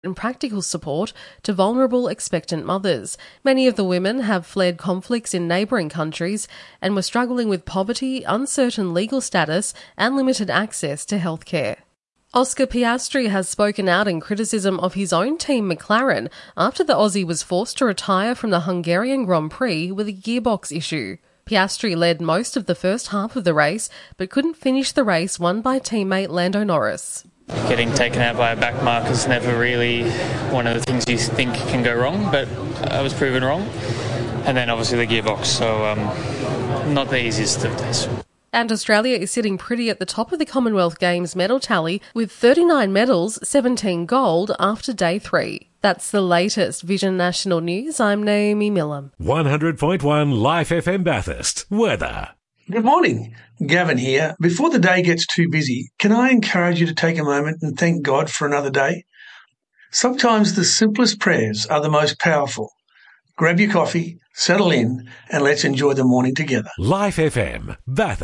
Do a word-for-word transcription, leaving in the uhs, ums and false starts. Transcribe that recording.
and practical support to vulnerable expectant mothers. Many of the women have fled conflicts in neighbouring countries and were struggling with poverty, uncertain legal status and limited access to healthcare. Oscar Piastri has spoken out in criticism of his own team McLaren after the Aussie was forced to retire from the Hungarian Grand Prix with a gearbox issue. Piastri led most of the first half of the race but couldn't finish the race won by teammate Lando Norris. Getting taken out by a back marker is never really one of the things you think can go wrong, but I was proven wrong. And then obviously the gearbox, so um, not the easiest of days. And Australia is sitting pretty at the top of the Commonwealth Games medal tally with thirty-nine medals, seventeen gold after day three. That's the latest Vision National News. I'm Naomi Millam. one hundred point one Life F M Bathurst. Weather. Good morning. Gavin here. Before the day gets too busy, can I encourage you to take a moment and thank God for another day? Sometimes the simplest prayers are the most powerful. Grab your coffee, settle in, and let's enjoy the morning together. Life F M Bathurst.